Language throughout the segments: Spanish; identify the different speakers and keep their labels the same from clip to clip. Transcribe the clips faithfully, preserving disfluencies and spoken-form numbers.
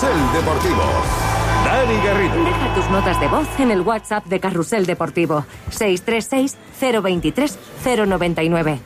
Speaker 1: Carrusel Deportivo. Dani Garrido.
Speaker 2: Deja tus notas de voz en el WhatsApp de Carrusel Deportivo. seis tres seis, cero veintitrés, cero noventa y nueve.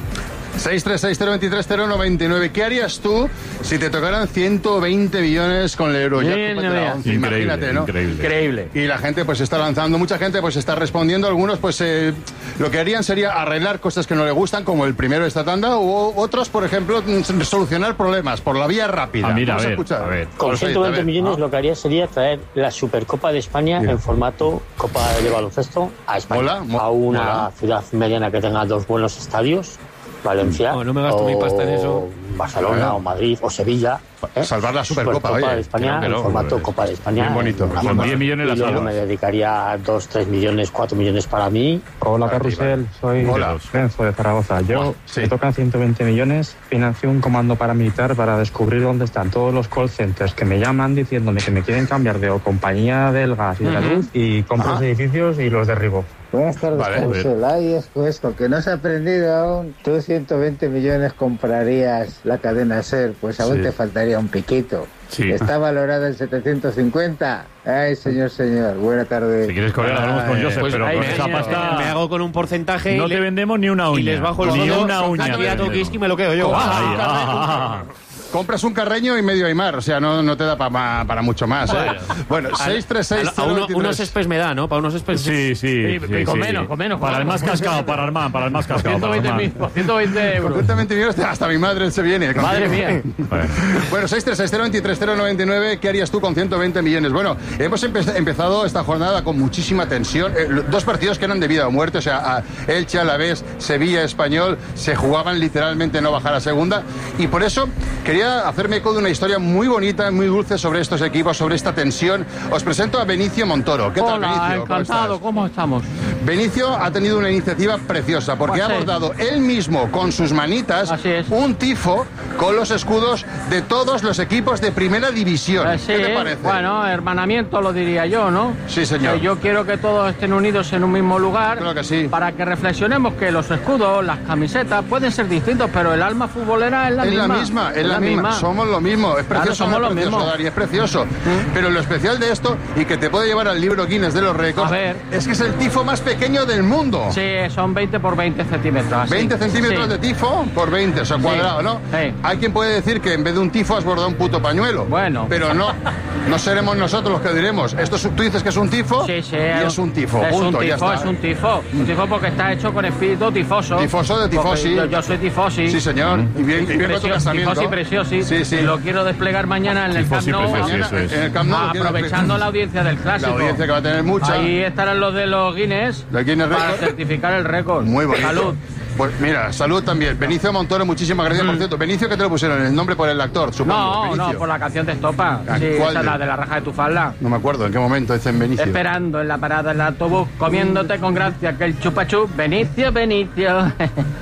Speaker 3: seis tres seis, cero veintitrés, cero noventa y nueve. ¿Qué harías tú si te tocaran ciento veinte millones con el Eurojackpot de la once? Imagínate, ¿no?
Speaker 4: Increíble.
Speaker 5: Increíble.
Speaker 3: Y la gente pues está lanzando, mucha gente pues está respondiendo, algunos pues eh, lo que harían sería arreglar cosas que no le gustan, como el primero de esta tanda, o otros, por ejemplo, solucionar problemas por la vía rápida.
Speaker 4: Ah, mira,
Speaker 3: Vamos
Speaker 4: a ver,
Speaker 3: a escuchar.
Speaker 4: a ver.
Speaker 5: Con ciento veinte millones
Speaker 3: ¿no?
Speaker 5: lo que haría sería traer la Supercopa de España
Speaker 3: Mira.
Speaker 5: en formato Copa de Baloncesto a España.
Speaker 3: Mola, mo-
Speaker 5: a una
Speaker 3: mola.
Speaker 5: ciudad mediana que tenga dos buenos estadios, Valencia,
Speaker 6: No, no me gasto
Speaker 5: o
Speaker 6: mi pasta en eso.
Speaker 5: Barcelona,
Speaker 3: Claro.
Speaker 5: o Madrid, o Sevilla. ¿eh?
Speaker 3: Salvar la Supercopa,
Speaker 5: Supercopa
Speaker 3: oye.
Speaker 5: de España,
Speaker 4: Que no, que no,
Speaker 5: en formato
Speaker 4: joder.
Speaker 5: Copa de España.
Speaker 3: Bien bonito.
Speaker 5: en una
Speaker 4: Con
Speaker 5: forma.
Speaker 4: diez millones
Speaker 5: Y
Speaker 4: las
Speaker 5: luego
Speaker 4: salvas.
Speaker 5: me dedicaría dos, tres millones, cuatro millones para mí.
Speaker 7: Hola Carrusel, soy
Speaker 3: Hola.
Speaker 7: Renzo de Zaragoza. Yo,
Speaker 3: Sí.
Speaker 7: me tocan ciento veinte millones, financié un comando paramilitar para descubrir dónde están todos los call centers que me llaman diciéndome que me quieren cambiar de o compañía del gas y de la luz y compro los edificios y los derribo.
Speaker 8: Buenas tardes,
Speaker 3: Vale,
Speaker 8: Carrusel. Ay, esto, esto, que no se ha aprendido aún. Tú ciento veinte millones comprarías la cadena SER, pues aún
Speaker 4: Sí.
Speaker 8: te faltaría un piquito.
Speaker 4: Sí.
Speaker 8: Está valorada en setecientos cincuenta. Ay, señor, señor. Buena tarde.
Speaker 4: Si quieres correr, hablamos con Joseph,
Speaker 6: Pues
Speaker 4: pero
Speaker 6: ahí
Speaker 4: con
Speaker 6: me,
Speaker 4: esa
Speaker 6: me-
Speaker 4: pasta
Speaker 6: me hago con un porcentaje
Speaker 4: no
Speaker 6: y,
Speaker 4: te
Speaker 6: le-
Speaker 4: vendemos ni una uña.
Speaker 6: y les bajo el
Speaker 4: ni
Speaker 6: sueldo.
Speaker 4: una uña.
Speaker 6: Aquí
Speaker 4: te
Speaker 6: a
Speaker 4: vendemos.
Speaker 6: Tokiski me lo quedo yo.
Speaker 3: Compras
Speaker 4: Ay,
Speaker 3: un carreño.
Speaker 4: ah.
Speaker 3: Compras un carreño y medio Aymar, o sea, no, no te da pa- para mucho más. ¿eh? Bueno, seis tres seis,
Speaker 6: A, a uno- unos espes me da, ¿no? Para unos espes.
Speaker 4: Sí, sí, sí,
Speaker 9: con
Speaker 4: sí.
Speaker 9: menos, con menos.
Speaker 4: Para el más cascado, para Armán, para el más cascado.
Speaker 9: ciento
Speaker 4: para
Speaker 9: veinte
Speaker 4: Armán.
Speaker 9: mil, por ciento veinte euros.
Speaker 3: Completamente millones, hasta mi madre se viene.
Speaker 9: Madre mía.
Speaker 4: Bueno.
Speaker 3: Bueno, seis tres seis, cero veintitrés, cero noventa y nueve. ¿Qué harías tú con ciento veinte millones? Bueno, hemos empe- empezado esta jornada con muchísima tensión. Eh, lo- dos partidos que eran de vida o muerte, o sea, a Elche, Alavés, Sevilla, Español, se jugaban literalmente no bajar a segunda. Y por eso quería hacerme eco de una historia muy bonita, muy dulce sobre estos equipos, sobre esta tensión. Os presento a Benicio Montoro. ¿Qué tal,
Speaker 9: Hola,
Speaker 3: Benicio? ¿Cómo
Speaker 9: encantado.
Speaker 3: estás?
Speaker 9: ¿Cómo estamos?
Speaker 3: Benicio ha tenido una iniciativa preciosa porque
Speaker 9: Pues
Speaker 3: ha
Speaker 9: sí.
Speaker 3: bordado él mismo con sus manitas
Speaker 9: Así es.
Speaker 3: un tifo con los escudos de todos los equipos de primera división.
Speaker 9: Eh, sí,
Speaker 3: ¿Qué te parece?
Speaker 9: Bueno, hermanamiento lo diría yo, ¿no?
Speaker 3: Sí, señor.
Speaker 9: Que yo quiero que todos estén unidos en un mismo lugar.
Speaker 3: Claro que sí.
Speaker 9: Para que reflexionemos que los escudos, las camisetas pueden ser distintos, pero el alma futbolera es la
Speaker 3: es
Speaker 9: misma.
Speaker 3: la misma, es la misma. Somos lo mismo. Es
Speaker 9: Claro,
Speaker 3: precioso,
Speaker 9: somos
Speaker 3: no
Speaker 9: lo
Speaker 3: es precioso,
Speaker 9: mismo.
Speaker 3: Dari, es precioso. Pero lo especial de esto, y que te puede llevar al libro Guinness de los récords,
Speaker 9: A ver.
Speaker 3: es que es el tifo más pequeño del mundo.
Speaker 9: Sí, son veinte por veinte centímetros. así.
Speaker 3: veinte centímetros
Speaker 9: Sí.
Speaker 3: de tifo por veinte, o sea,
Speaker 9: Sí.
Speaker 3: cuadrado, ¿no?
Speaker 9: Sí.
Speaker 3: Hay quien puede decir que en vez de un tifo has bordado un puto pañuelo.
Speaker 9: Bueno.
Speaker 3: Pero no, no seremos nosotros los que diremos. Esto es- tú dices que es un tifo
Speaker 9: Sí, sí.
Speaker 3: y es un tifo,
Speaker 9: Es
Speaker 3: punto,
Speaker 9: un
Speaker 3: ya
Speaker 9: tifo,
Speaker 3: está.
Speaker 9: es un tifo. Un tifo porque está hecho con espíritu tifoso.
Speaker 3: Tifoso de tifosi.
Speaker 9: Porque Yo, yo soy tifosi.
Speaker 3: Sí, señor. Y bien, y bien con tu
Speaker 9: Precio-
Speaker 3: casamiento.
Speaker 9: tifosi preciosi.
Speaker 3: Sí, sí.
Speaker 9: Y lo quiero desplegar mañana en el Camp
Speaker 4: Tifosi
Speaker 9: Nou.
Speaker 4: preciosi,
Speaker 3: Mañana,
Speaker 4: eso es.
Speaker 3: en el Camp Nou lo quieres
Speaker 9: Aprovechando
Speaker 3: desplegar.
Speaker 9: la audiencia del clásico.
Speaker 3: La audiencia que va a tener mucha.
Speaker 9: Ahí estarán los de los Guinness.
Speaker 3: Los Guinness
Speaker 9: para
Speaker 3: Record.
Speaker 9: certificar el récord.
Speaker 3: Muy bonito.
Speaker 9: Salud.
Speaker 3: Pues mira, salud también. Benicio Montoro, muchísimas gracias. Por cierto, Benicio, ¿qué te lo pusieron? ¿El nombre por el actor, supongo?
Speaker 9: No,
Speaker 3: Benicio.
Speaker 9: no, por la canción de Estopa.
Speaker 3: ¿A
Speaker 9: Sí,
Speaker 3: cuál
Speaker 9: esa es
Speaker 3: de-
Speaker 9: la de la raja de tu falda.
Speaker 3: No me acuerdo en qué momento dicen Benicio.
Speaker 9: Esperando en la parada del autobús, comiéndote con gracia que el chupachup. Benicio, Benicio.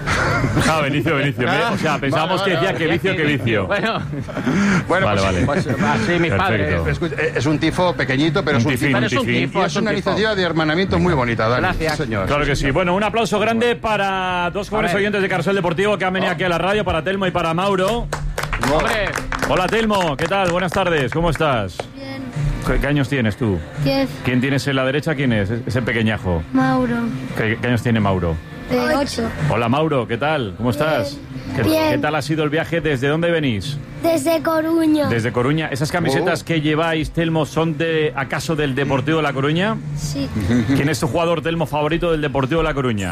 Speaker 4: Ah, Benicio, Benicio. Me- O sea, pensábamos
Speaker 3: Vale,
Speaker 4: que
Speaker 3: vale,
Speaker 4: decía que vicio, que vicio.
Speaker 9: Bueno,
Speaker 3: Bueno,
Speaker 4: Vale,
Speaker 3: pues,
Speaker 4: vale.
Speaker 9: pues así mis
Speaker 4: Perfecto.
Speaker 9: padres.
Speaker 3: escucha, es un tifo pequeñito, pero
Speaker 4: Un
Speaker 3: es un
Speaker 4: tifín,
Speaker 3: tifo.
Speaker 9: Pero es un
Speaker 4: tifín.
Speaker 9: tifo,
Speaker 3: Y
Speaker 9: es
Speaker 3: es
Speaker 9: un
Speaker 3: una
Speaker 9: tifo.
Speaker 3: iniciativa de hermanamiento muy bonita, Dani.
Speaker 9: Gracias.
Speaker 3: Sí, señor.
Speaker 4: Claro que sí. Bueno, un aplauso grande para dos jóvenes
Speaker 9: A ver.
Speaker 4: oyentes de Carrusel Deportivo que han venido aquí a la radio, para Telmo y para Mauro.
Speaker 9: Hombre,
Speaker 4: Hola, Telmo. ¿Qué tal? Buenas tardes. ¿Cómo estás?
Speaker 10: Bien,
Speaker 4: ¿Qué, qué años tienes tú?
Speaker 10: diez,
Speaker 4: ¿Quién tienes en la derecha? ¿Quién es? Ese pequeñajo.
Speaker 10: Mauro,
Speaker 4: ¿Qué, qué años tiene Mauro?
Speaker 10: de ocho,
Speaker 4: Hola, Mauro. ¿Qué tal? ¿Cómo estás? ¿Qué,
Speaker 10: Bien.
Speaker 4: qué tal ha sido el viaje? ¿Desde dónde venís?
Speaker 10: desde Coruña.
Speaker 4: Desde Coruña. ¿Esas camisetas que lleváis, Telmo, son de acaso del Deportivo de La Coruña?
Speaker 10: Sí,
Speaker 4: ¿Quién es tu jugador, Telmo, favorito del Deportivo de La Coruña?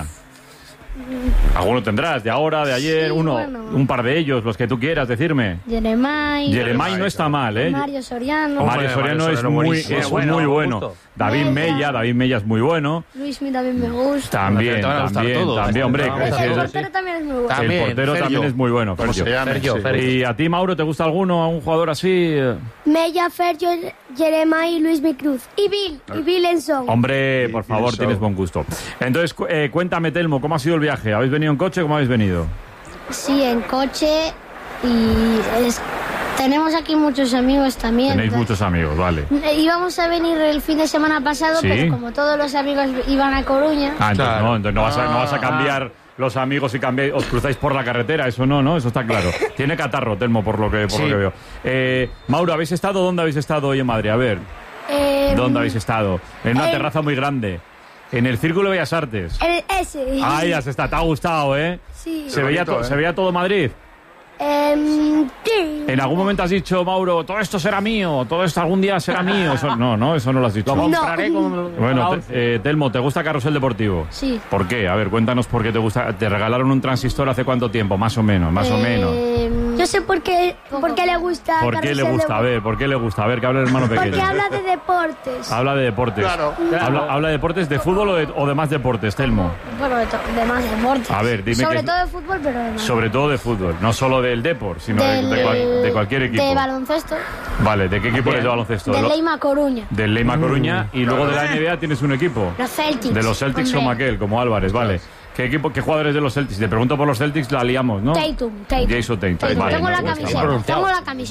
Speaker 4: Alguno tendrás, de ahora, de ayer,
Speaker 10: Sí,
Speaker 4: uno,
Speaker 10: bueno.
Speaker 4: un par de ellos, los que tú quieras decirme.
Speaker 10: Jeremai,
Speaker 4: Jeremai no está mal, ¿eh?
Speaker 10: Mario Soriano,
Speaker 4: Mario Soriano
Speaker 6: Mario
Speaker 4: es
Speaker 6: Soriano
Speaker 4: muy,
Speaker 6: buenísimo.
Speaker 4: es
Speaker 9: Bueno,
Speaker 4: muy
Speaker 9: me
Speaker 4: bueno.
Speaker 9: gustó.
Speaker 4: David
Speaker 10: Mella.
Speaker 4: Mella, David Mella es muy bueno.
Speaker 10: Luismi también me gusta.
Speaker 4: También,
Speaker 6: Te van a gustar
Speaker 4: también,
Speaker 6: todos.
Speaker 4: también, hombre.
Speaker 6: Te van a
Speaker 4: es
Speaker 6: gustar
Speaker 4: que
Speaker 10: El
Speaker 4: el-
Speaker 10: portero también es muy bueno.
Speaker 6: También,
Speaker 4: el portero
Speaker 6: Fergio.
Speaker 4: también es muy bueno,
Speaker 3: ¿Cómo se
Speaker 4: Fergio.
Speaker 3: llama?
Speaker 6: Fergio,
Speaker 3: Sí.
Speaker 6: Fergio.
Speaker 4: ¿Y a ti, Mauro, te gusta alguno, a un jugador así?
Speaker 10: Mella, Fergio, Jeremai y Luismi Cruz. Y Bill, y Bill Enson.
Speaker 4: Hombre, por
Speaker 3: Y- y
Speaker 4: favor,
Speaker 3: eso.
Speaker 4: tienes buen gusto. Entonces, cu- eh, cuéntame, Telmo, ¿cómo ha sido el viaje? ¿Habéis venido en coche o cómo habéis venido?
Speaker 10: Sí, en coche y es- tenemos aquí muchos amigos también.
Speaker 4: Tenéis muchos amigos, vale.
Speaker 10: Eh, Íbamos a venir el fin de semana pasado,
Speaker 4: Sí.
Speaker 10: pero como todos los amigos iban a Coruña,
Speaker 4: Ah, entonces,
Speaker 6: Claro.
Speaker 4: no, entonces no, vas a, no vas a cambiar los amigos y cambiáis, os cruzáis por la carretera, eso no, ¿no? Eso está claro. Tiene catarro, Telmo, por lo que, por
Speaker 6: Sí.
Speaker 4: lo que veo. Eh, Mauro, ¿habéis estado? ¿Dónde habéis estado hoy en Madrid? A ver,
Speaker 10: Eh,
Speaker 4: ¿dónde habéis estado? En una
Speaker 10: eh,
Speaker 4: terraza muy grande. En el Círculo de Bellas Artes.
Speaker 10: El, ese.
Speaker 4: Ahí has estado, te ha gustado, ¿eh?
Speaker 10: Sí.
Speaker 4: ¿Se veía,
Speaker 3: bonito,
Speaker 4: to-
Speaker 3: ¿eh?
Speaker 4: ¿Se veía todo Madrid?
Speaker 10: Em, sí.
Speaker 4: ¿En algún momento has dicho, Mauro, todo esto será mío, todo esto algún día será mío? Eso, no, no, eso no lo has dicho.
Speaker 9: Lo compraré con
Speaker 4: Bueno,
Speaker 9: la
Speaker 4: te-
Speaker 9: once.
Speaker 4: eh, Telmo, ¿te gusta Carrusel Deportivo?
Speaker 10: Sí.
Speaker 4: ¿Por qué? A ver, cuéntanos por qué te gusta. ¿Te regalaron un transistor hace cuánto tiempo? Más o menos, más o menos.
Speaker 10: Em, Yo sé por qué, por qué le gusta.
Speaker 4: ¿Por qué le
Speaker 10: Carrusel
Speaker 4: gusta? A
Speaker 10: de-
Speaker 4: ver, ¿por qué le gusta? A ver, que hable el hermano pequeño.
Speaker 10: Porque habla de deportes.
Speaker 4: Habla de deportes.
Speaker 3: Claro.
Speaker 4: Habla, habla de deportes de fútbol o de, o de más deportes, Telmo.
Speaker 10: Bueno, de, to- de más deportes.
Speaker 4: A ver, dime
Speaker 10: Sobre
Speaker 4: que-
Speaker 10: todo de fútbol, pero de más.
Speaker 4: Sobre todo de fútbol, no solo del Depor, sino de,
Speaker 10: Del-
Speaker 4: de cual- de cualquier equipo.
Speaker 10: De baloncesto.
Speaker 4: Vale, ¿de qué equipo eres de baloncesto?
Speaker 10: Del
Speaker 4: Lo-
Speaker 10: Leima Coruña.
Speaker 4: Del Leima Coruña y luego de la N B A tienes un equipo.
Speaker 10: Los Celtics.
Speaker 4: De los Celtics
Speaker 10: hombre.
Speaker 4: como aquel, como Álvarez, vale. ¿Qué equipo, qué jugadores de los Celtics? Te pregunto por los Celtics, la liamos, ¿no?
Speaker 10: Tatum, Tatum.
Speaker 4: Jason Tatum.
Speaker 10: Tatum.
Speaker 4: Vale,
Speaker 10: Tengo
Speaker 4: me
Speaker 10: la
Speaker 4: gusta,
Speaker 10: camiseta.
Speaker 4: vale.
Speaker 10: Tengo la camiseta.